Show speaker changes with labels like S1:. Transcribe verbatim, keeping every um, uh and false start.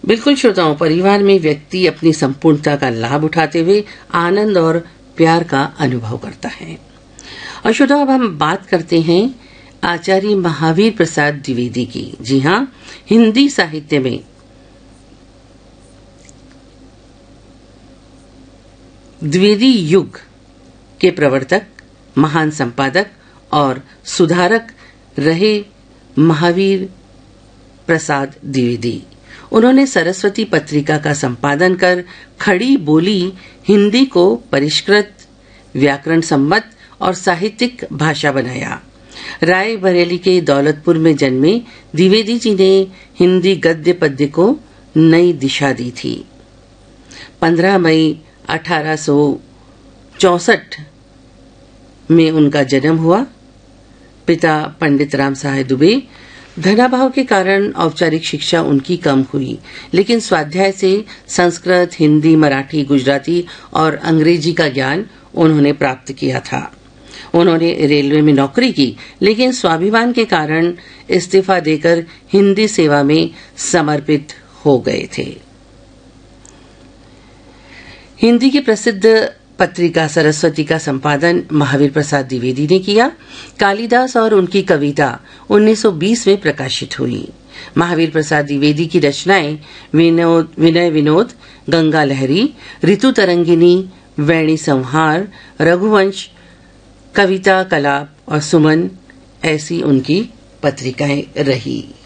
S1: बिल्कुल श्रोताओं, परिवार में व्यक्ति अपनी संपूर्णता का लाभ उठाते हुए आनंद और प्यार का अनुभव करता है। और श्रोताओं, अब हम बात करते हैं आचार्य महावीर प्रसाद द्विवेदी की। जी हाँ, हिंदी साहित्य में द्विवेदी युग के प्रवर्तक, महान संपादक और सुधारक रहे महावीर प्रसाद द्विवेदी। उन्होंने सरस्वती पत्रिका का संपादन कर खड़ी बोली हिंदी को परिष्कृत, व्याकरण सम्मत और साहित्यिक भाषा बनाया। राय बरेली के दौलतपुर में जन्मे द्विवेदी जी ने हिंदी गद्य पद्य को नई दिशा दी थी। पंद्रह मई अठारह सौ चौसठ में उनका जन्म हुआ। पिता पंडित राम साहेब दुबे। धनाभाव के कारण औपचारिक शिक्षा उनकी कम हुई, लेकिन स्वाध्याय से संस्कृत, हिंदी, मराठी, गुजराती और अंग्रेजी का ज्ञान उन्होंने प्राप्त किया था। उन्होंने रेलवे में नौकरी की, लेकिन स्वाभिमान के कारण इस्तीफा देकर हिंदी सेवा में समर्पित हो गए थे। हिंदी की प्रसिद्ध पत्रिका सरस्वती का संपादन महावीर प्रसाद द्विवेदी ने किया। कालिदास और उनकी कविता उन्नीस सौ बीस में प्रकाशित हुई। महावीर प्रसाद द्विवेदी की रचनाएं विनोद विनय विनोद, गंगा लहरी, ऋतु तरंगिनी, वैणी संहार, रघुवंश, कविता कलाप और सुमन ऐसी उनकी पत्रिकाएं रही।